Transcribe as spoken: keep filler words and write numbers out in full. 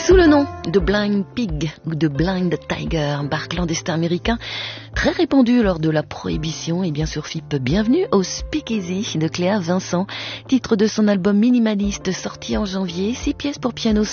Sous le nom de Blind Pig ou de Blind Tiger, un bar clandestin américain très répandu lors de la Prohibition, et bien sûr F I P, bienvenue au Speakeasy de Cléa Vincent, titre de son album minimaliste sorti en janvier, six pièces pour piano